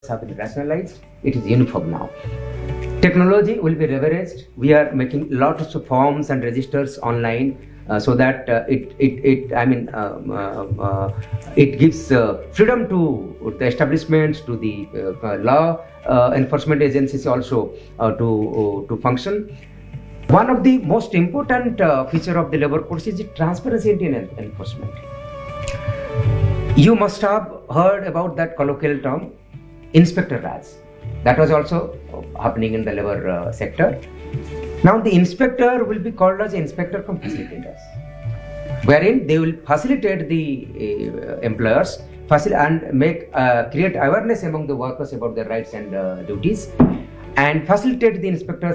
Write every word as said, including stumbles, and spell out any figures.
have been rationalized. It is uniform now. Technology will be leveraged. We are making lots of forms and registers online uh, so that uh, it, it, it, I mean, um, uh, uh, it gives uh, freedom to the establishments, to the uh, law uh, enforcement agencies also uh, to, uh, to function. One of the most important uh, feature of the labor codes is the transparency in enforcement. You must have heard about that colloquial term, Inspector Raj. That was also happening in the labor uh, sector. Now the inspector will be called as inspector cum facilitators, wherein they will facilitate the uh, employers facil and make uh, create awareness among the workers about their rights and uh, duties, and facilitate the inspectors